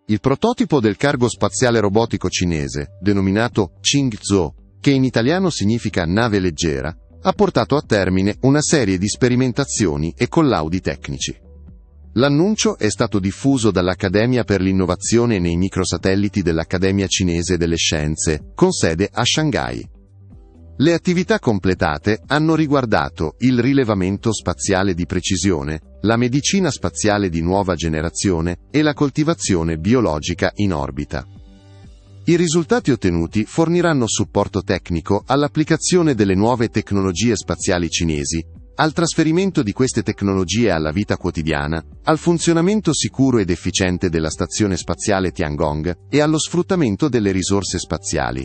Il prototipo del cargo spaziale robotico cinese, denominato Chingzhou, che in italiano significa nave leggera, ha portato a termine una serie di sperimentazioni e collaudi tecnici. L'annuncio è stato diffuso dall'Accademia per l'innovazione nei microsatelliti dell'Accademia Cinese delle Scienze, con sede a Shanghai. Le attività completate hanno riguardato il rilevamento spaziale di precisione, la medicina spaziale di nuova generazione e la coltivazione biologica in orbita. I risultati ottenuti forniranno supporto tecnico all'applicazione delle nuove tecnologie spaziali cinesi, al trasferimento di queste tecnologie alla vita quotidiana, al funzionamento sicuro ed efficiente della stazione spaziale Tiangong e allo sfruttamento delle risorse spaziali.